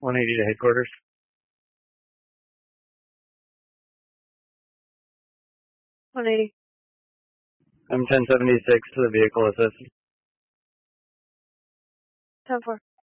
180 to headquarters. $180. I'm 1076 to the vehicle assist. 10-4.